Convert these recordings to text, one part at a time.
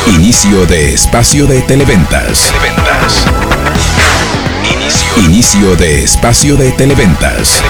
Inicio de espacio de televentas. Inicio de espacio de televentas.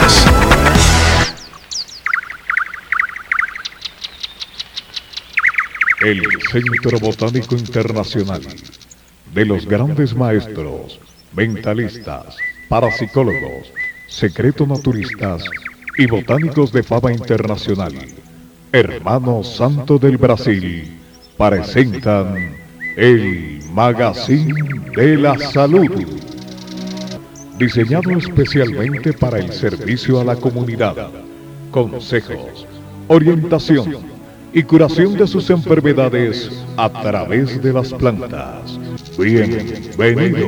El Centro Botánico Internacional de los grandes maestros, mentalistas, parapsicólogos, secreto-naturistas y botánicos de fama internacional, Hermano Santo del Brasil, presentan el Magazine de la Salud, diseñado especialmente para el servicio a la comunidad, consejos, orientación y curación de sus enfermedades a través de las plantas. Bienvenido.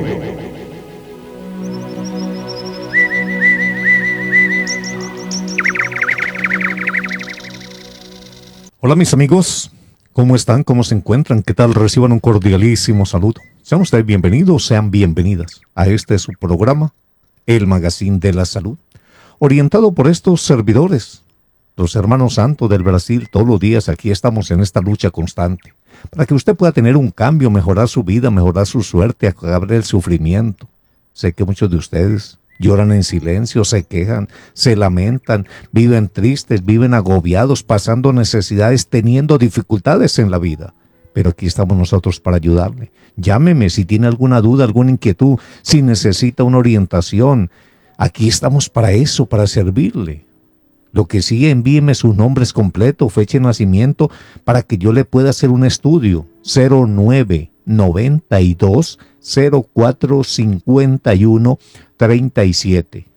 Hola mis amigos, ¿cómo están? ¿Cómo se encuentran? ¿Qué tal? Reciban un cordialísimo saludo. Sean ustedes bienvenidos, sean bienvenidas a este su programa, el Magazine de la Salud, orientado por estos servidores, los hermanos santos del Brasil. Todos los días aquí estamos en esta lucha constante, para que usted pueda tener un cambio, mejorar su vida, mejorar su suerte, acabar el sufrimiento. Sé que muchos de ustedes lloran en silencio, se quejan, se lamentan, viven tristes, viven agobiados, pasando necesidades, teniendo dificultades en la vida. Pero aquí estamos nosotros para ayudarle. Llámeme si tiene alguna duda, alguna inquietud, si necesita una orientación. Aquí estamos para eso, para servirle. Lo que sí, envíeme sus nombres completos, fecha de nacimiento, para que yo le pueda hacer un estudio. 0992 0451 37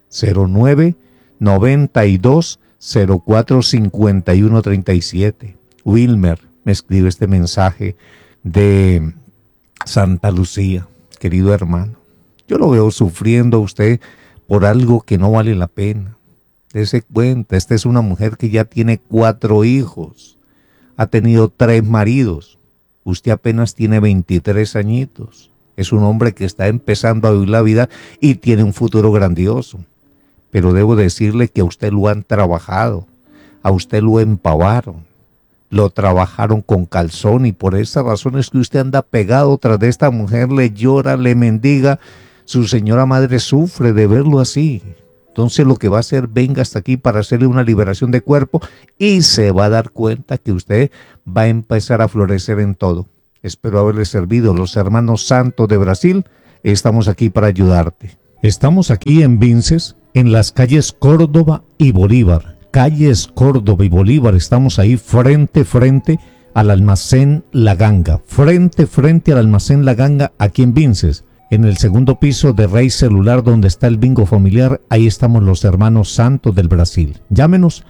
0992 0451 37. Wilmer me escribe este mensaje de Santa Lucía. Querido hermano, yo lo veo sufriendo a usted por algo que no vale la pena. Dese cuenta, esta es una mujer que ya tiene 4 hijos, ha tenido 3 maridos, usted apenas tiene 23 añitos, es un hombre que está empezando a vivir la vida y tiene un futuro grandioso, pero debo decirle que a usted lo han trabajado, a usted lo empavaron, lo trabajaron con calzón y por esa razón es que usted anda pegado tras de esta mujer, le llora, le mendiga, su señora madre sufre de verlo así. Entonces lo que va a hacer, venga hasta aquí para hacerle una liberación de cuerpo y se va a dar cuenta que usted va a empezar a florecer en todo. Espero haberle servido. Los hermanos santos de Brasil, estamos aquí para ayudarte. Estamos aquí en Vinces, en las calles Córdoba y Bolívar. Calles Córdoba y Bolívar, estamos ahí frente al almacén La Ganga. Frente al almacén La Ganga, aquí en Vinces. En el segundo piso de Rey Celular, donde está el bingo familiar, ahí estamos los hermanos santos del Brasil. Llámenos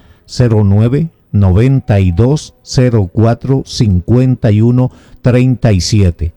0992 04 51 37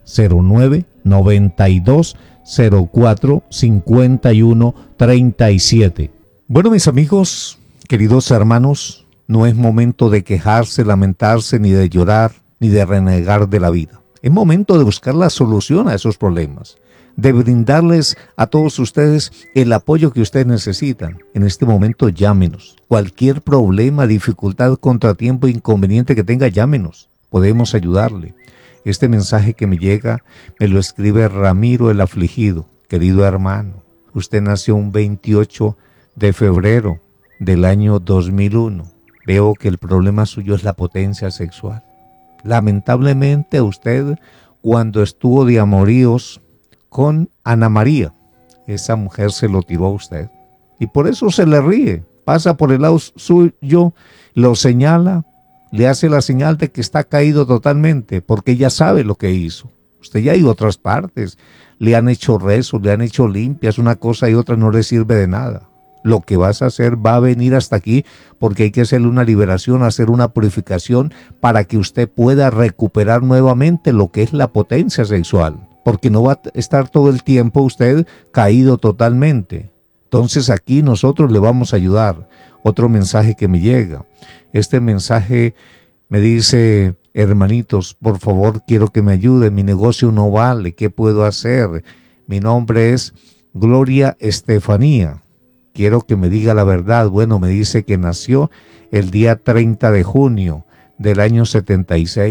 0992 04 51 37. Bueno, mis amigos, queridos hermanos, no es momento de quejarse, lamentarse, ni de llorar, ni de renegar de la vida. Es momento de buscar la solución a esos problemas, de brindarles a todos ustedes el apoyo que ustedes necesitan. En este momento llámenos. Cualquier problema, dificultad, contratiempo, inconveniente que tenga, llámenos. Podemos ayudarle. Este mensaje que me llega me lo escribe Ramiro el Afligido. Querido hermano, usted nació un 28 de febrero del año 2001. Veo que el problema suyo es la potencia sexual. Lamentablemente a usted, cuando estuvo de amoríos con Ana María, esa mujer se lo tiró a usted y por eso se le ríe, pasa por el lado suyo, lo señala, le hace la señal de que está caído totalmente, porque ella sabe lo que hizo. Usted ya ha ido a otras partes, le han hecho rezos, le han hecho limpias, una cosa y otra no le sirve de nada. Lo que vas a hacer va a venir hasta aquí porque hay que hacerle una liberación, hacer una purificación para que usted pueda recuperar nuevamente lo que es la potencia sexual. Porque no va a estar todo el tiempo usted caído totalmente. Entonces aquí nosotros le vamos a ayudar. Otro mensaje que me llega. Este mensaje me dice: hermanitos, por favor, quiero que me ayuden. Mi negocio no vale. ¿Qué puedo hacer? Mi nombre es Gloria Estefanía. Quiero que me diga la verdad. Bueno, me dice que nació el día 30 de junio del año 76.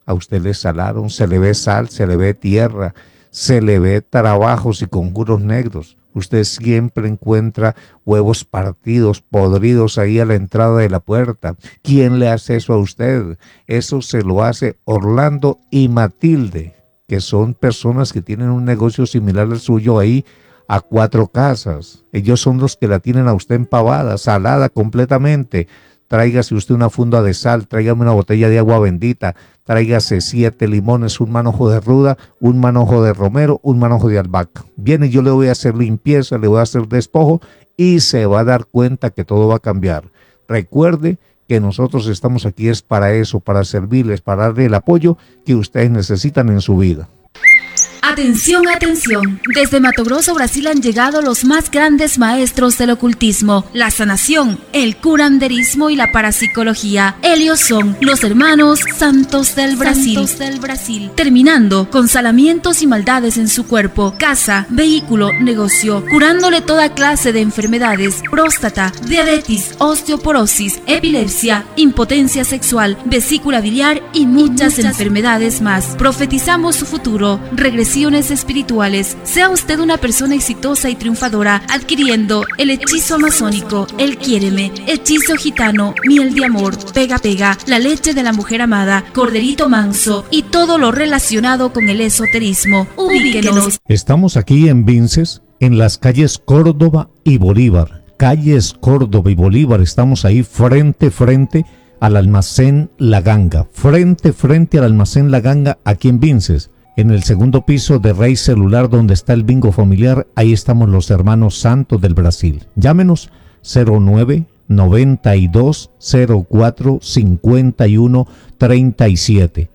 A usted le salaron, se le ve sal, se le ve tierra, se le ve trabajos y conjuros negros. Usted siempre encuentra huevos partidos, podridos ahí a la entrada de la puerta. ¿Quién le hace eso a usted? Eso se lo hace Orlando y Matilde, que son personas que tienen un negocio similar al suyo ahí a 4 casas. Ellos son los que la tienen a usted empavada, salada completamente. Tráigase usted una funda de sal, tráigame una botella de agua bendita, tráigase 7 limones, un manojo de ruda, un manojo de romero, un manojo de albahaca. Viene, yo le voy a hacer limpieza, le voy a hacer despojo y se va a dar cuenta que todo va a cambiar. Recuerde que nosotros estamos aquí es para eso, para servirles, para darle el apoyo que ustedes necesitan en su vida. Atención, atención. Desde Mato Grosso, Brasil han llegado los más grandes maestros del ocultismo, la sanación, el curanderismo y la parapsicología. Ellos son los hermanos Santos del Brasil. Terminando con salamientos y maldades en su cuerpo, casa, vehículo, negocio, curándole toda clase de enfermedades, próstata, diabetes, osteoporosis, epilepsia, impotencia sexual, vesícula biliar y muchas enfermedades más. Profetizamos su futuro, regresiones espirituales. Sea usted una persona exitosa y triunfadora adquiriendo el hechizo amazónico, el quiéreme, hechizo gitano, miel de amor, pega pega, la leche de la mujer amada, corderito manso y todo lo relacionado con el esoterismo. Ubíquenos. Estamos aquí en Vinces, en las calles Córdoba y Bolívar. Calles Córdoba y Bolívar, estamos ahí frente al almacén La Ganga. Frente al almacén La Ganga aquí en Vinces. En el segundo piso de Rey Celular, donde está el bingo familiar, ahí estamos los hermanos Santos del Brasil. Llámenos 09-9204-5137.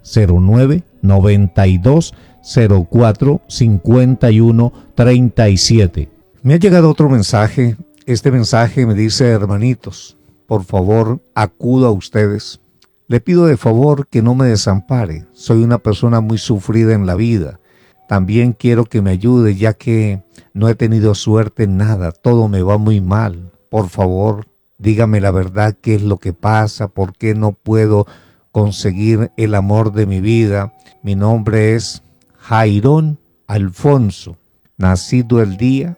09-9204-5137. Me ha llegado otro mensaje. Este mensaje me dice: hermanitos, por favor, acudo a ustedes. Le pido de favor que no me desampare. Soy una persona muy sufrida en la vida. También quiero que me ayude, ya que no he tenido suerte en nada. Todo me va muy mal. Por favor, dígame la verdad, qué es lo que pasa, por qué no puedo conseguir el amor de mi vida. Mi nombre es Jairón Alfonso, nacido el día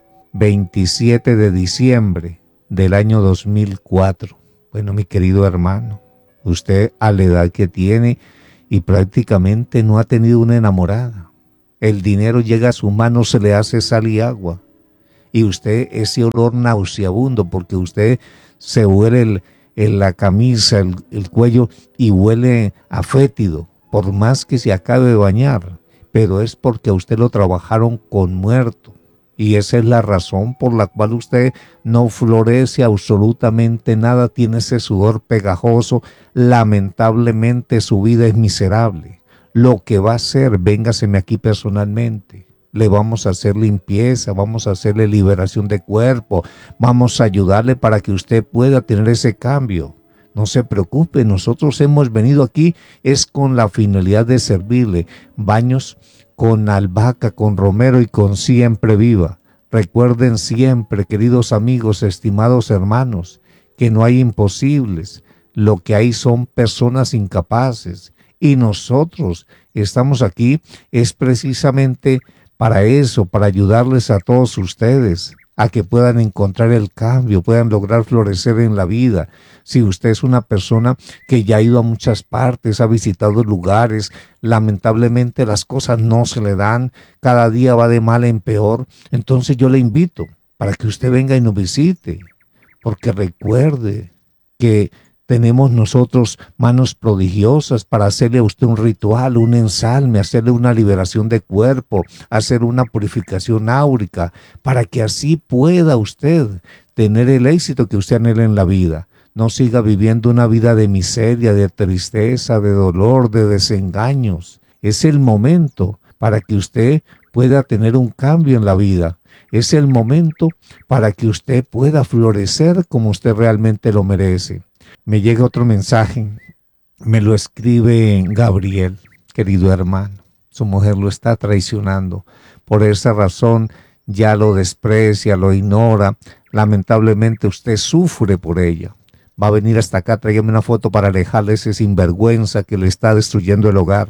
27 de diciembre del año 2004. Bueno, mi querido hermano, usted a la edad que tiene y prácticamente no ha tenido una enamorada. El dinero llega a su mano, se le hace sal y agua. Y usted ese olor nauseabundo, porque usted se huele la camisa, el cuello y huele a fétido, por más que se acabe de bañar. Pero es porque a usted lo trabajaron con muerto. Y esa es la razón por la cual usted no florece absolutamente nada, tiene ese sudor pegajoso. Lamentablemente su vida es miserable. Lo que va a hacer, véngaseme aquí personalmente. Le vamos a hacer limpieza, vamos a hacerle liberación de cuerpo, vamos a ayudarle para que usted pueda tener ese cambio. No se preocupe, nosotros hemos venido aquí es con la finalidad de servirle. Baños con albahaca, con romero y con siempre viva. Recuerden siempre, queridos amigos, estimados hermanos, que no hay imposibles. Lo que hay son personas incapaces. Y nosotros estamos aquí es precisamente para eso, para ayudarles a todos ustedes a que puedan encontrar el cambio, puedan lograr florecer en la vida. Si usted es una persona que ya ha ido a muchas partes, ha visitado lugares, lamentablemente las cosas no se le dan, cada día va de mal en peor, entonces yo le invito para que usted venga y nos visite, porque recuerde que tenemos nosotros manos prodigiosas para hacerle a usted un ritual, un ensalme, hacerle una liberación de cuerpo, hacer una purificación áurica, para que así pueda usted tener el éxito que usted anhela en la vida. No siga viviendo una vida de miseria, de tristeza, de dolor, de desengaños. Es el momento para que usted pueda tener un cambio en la vida. Es el momento para que usted pueda florecer como usted realmente lo merece. Me llega otro mensaje, me lo escribe Gabriel, querido hermano. Su mujer lo está traicionando. Por esa razón ya lo desprecia, lo ignora. Lamentablemente usted sufre por ella. Va a venir hasta acá, tráigame una foto para alejarle ese sinvergüenza que le está destruyendo el hogar.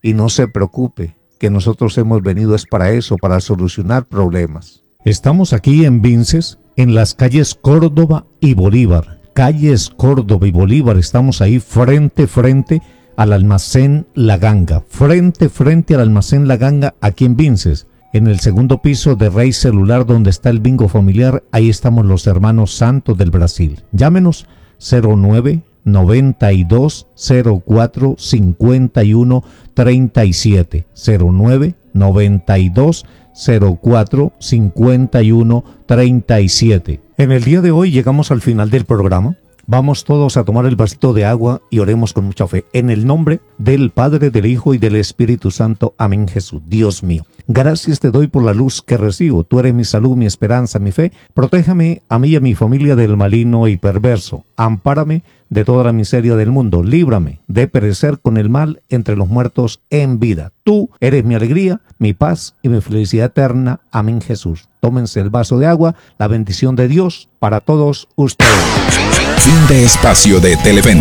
Y no se preocupe, que nosotros hemos venido es para eso, para solucionar problemas. Estamos aquí en Vinces, en las calles Córdoba y Bolívar. Calles Córdoba y Bolívar, estamos ahí frente al almacén La Ganga. Frente al almacén La Ganga, aquí en Vinces. En el segundo piso de Rey Celular, donde está el bingo familiar, ahí estamos los hermanos Santos del Brasil. Llámenos 0992 04 51 37 0992 04 51 37. En el día de hoy llegamos al final del programa. Vamos todos a tomar el vasito de agua y oremos con mucha fe. En el nombre del Padre, del Hijo y del Espíritu Santo. Amén, Jesús. Dios mío, gracias te doy por la luz que recibo. Tú eres mi salud, mi esperanza, mi fe. Protéjame a mí y a mi familia del maligno y perverso. Ampárame de toda la miseria del mundo. Líbrame de perecer con el mal entre los muertos en vida. Tú eres mi alegría, mi paz y mi felicidad eterna. Amén, Jesús. Tómense el vaso de agua. La bendición de Dios para todos ustedes. Fin de espacio de Televenta.